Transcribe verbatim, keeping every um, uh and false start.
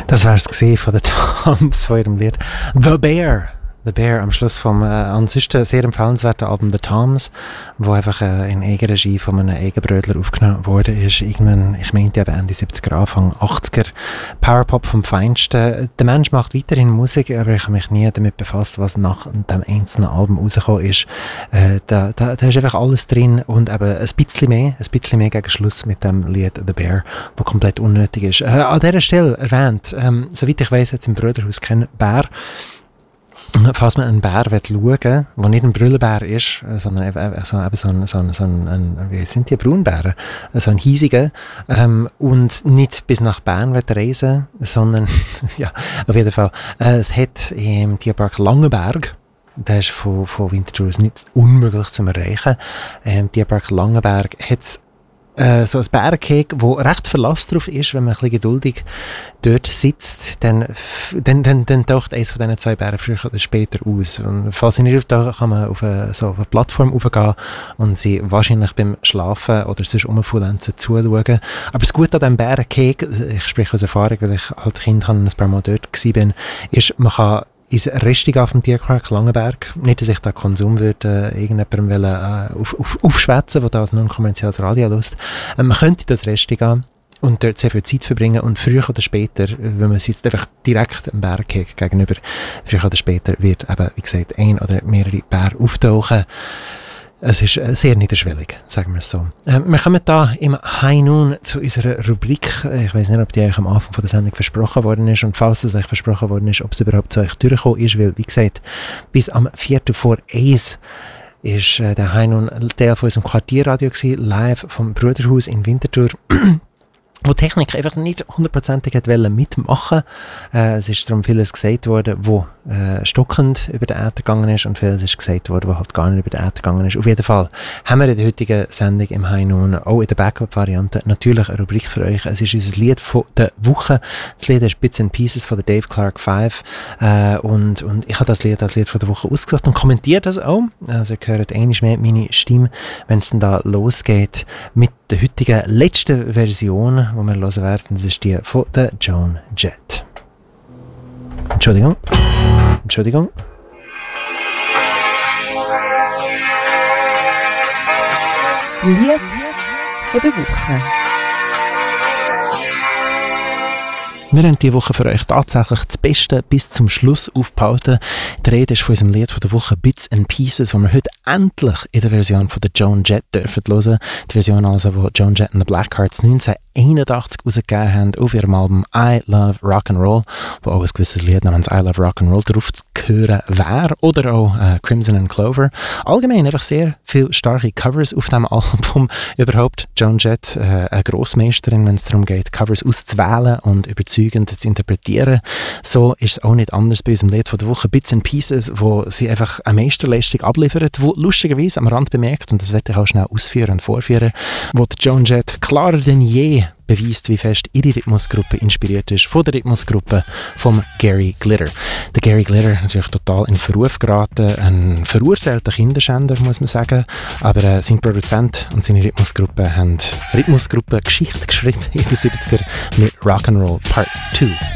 Das war es von den Toms, von ihrem Lied «The Bear». «The Bear» am Schluss vom äh, ansonsten sehr empfehlenswerten Album «The Toms», wo einfach äh, in Eigenregie von einem Eigenbrötler aufgenommen wurde. Ist irgendwann, ich meinte eben Ende siebziger, Anfang achtziger, Powerpop vom Feinsten. Der Mensch macht weiterhin Musik, aber ich habe mich nie damit befasst, was nach dem einzelnen Album rausgekommen ist. Äh, da, da, da ist einfach alles drin und eben ein bisschen mehr, ein bisschen mehr gegen Schluss mit dem Lied «The Bear», das komplett unnötig ist. Äh, an dieser Stelle erwähnt, ähm, soweit ich weiss, jetzt im Brüderhaus kein Bär. Falls man einen Bär schauen will, der nicht ein Brüllenbär ist, sondern eben so, eben so, ein, so, ein, so ein, ein, wie sind die Braunbären, so ein hiesiger, ähm, und nicht bis nach Bern reisen, sondern, ja, auf jeden Fall, äh, es hat im Tierpark Langenberg, der ist von, von Winterthur nicht unmöglich zu erreichen, im Tierpark Langenberg hat es Äh, so ein Bärenkeg, wo recht Verlass drauf ist, wenn man ein bisschen geduldig dort sitzt, dann, dann, dann, dann taucht eines von diesen zwei Bären früher oder später aus. Und falls sie nicht auftauchen, kann man auf eine, so auf eine Plattform raufgehen und sie wahrscheinlich beim Schlafen oder sonst umfaulenzen zuschauen. Aber das Gute an diesem Bärenkeg, ich spreche aus Erfahrung, weil ich als Kind ein paar Mal dort war, ist, man kann ins Restaurant vom Tierpark Langenberg. Nicht, dass ich da Konsum würde, äh, irgendjemandem wollen, äh, auf, auf, aufschwätzen, der da als non-kommerzielles Radio hört. Äh, man könnte das Restaurant und dort sehr viel Zeit verbringen und früher oder später, wenn man sitzt einfach direkt am Bärenkeg gegenüber, früher oder später wird eben, wie gesagt, ein oder mehrere Bären auftauchen. Es ist sehr niederschwellig, sagen wir es so. Äh, wir kommen da im High Noon zu unserer Rubrik. Ich weiß nicht, ob die euch am Anfang von der Sendung versprochen worden ist und falls es euch versprochen worden ist, ob es überhaupt zu euch durchgekommen ist, weil, wie gesagt, bis am Viertel vor eins ist äh, der High Noon Teil von unserem Quartierradio gewesen, live vom Bruderhaus in Winterthur. Wo die Technik einfach nicht hundertprozentig mitmachen wollte. Äh, es ist darum vieles gesagt worden, wo äh, stockend über den Äther gegangen ist und vieles ist gesagt worden, wo halt gar nicht über den Äther gegangen ist. Auf jeden Fall haben wir in der heutigen Sendung im High Noon auch in der Backup-Variante natürlich eine Rubrik für euch. Es ist unser Lied von der Woche. Das Lied ist Bits and Pieces von der Dave Clark Five äh, und, und ich habe das Lied als Lied von der Woche ausgesucht und kommentiert das auch. Also ihr hört einmal mehr meine Stimme, wenn es dann da losgeht mit der heutigen letzten Version, die wir hören werden. Das ist die von der Joan Jett. Entschuldigung. Entschuldigung. Das Lied von der Woche. Wir haben diese Woche für euch tatsächlich das Beste bis zum Schluss aufgehalten. Die Rede ist von unserem Lied von der Woche «Bits and Pieces», das wir heute endlich in der Version von der Joan Jett dürfen hören. Die Version also, die Joan Jett and the Blackhearts neunzehnhunderteinundachtzig rausgegeben haben auf ihrem Album «I Love Rock'n'Roll», wo auch ein gewisses Lied namens «I Love Rock'n'Roll» drauf zu hören wäre. Oder auch äh, «Crimson and Clover». Allgemein einfach sehr viele starke Covers auf diesem Album. Überhaupt Joan Jett, äh, eine Grossmeisterin, wenn es darum geht, Covers auszuwählen und überzeugen zu interpretieren. So ist es auch nicht anders bei unserem Lied von der Woche «Bits and Pieces», wo sie einfach eine Meisterleistung abliefert, wo lustigerweise am Rand bemerkt, und das werde ich auch schnell ausführen und vorführen, wo die Joan Jett klarer denn je beweist, wie fest ihre Rhythmusgruppe inspiriert ist von der Rhythmusgruppe von Gary Glitter. Der Gary Glitter ist natürlich total in Verruf geraten, ein verurteilter Kinderschänder, muss man sagen, aber äh, sein Produzent und seine Rhythmusgruppe haben Rhythmusgruppe Geschichte geschrieben in den siebziger mit Rock'n'Roll Part zwei.